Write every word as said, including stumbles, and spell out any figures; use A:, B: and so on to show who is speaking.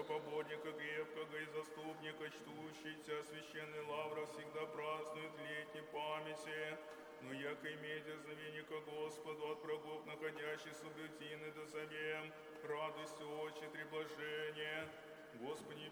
A: поборника крепкого и заступника, чтущийся священный лавра, всегда празднует летней памяти. Но яко имейте знамение ко Господу от врагов, находящихся в бытины до забем, радостью очи три блажения. Господи,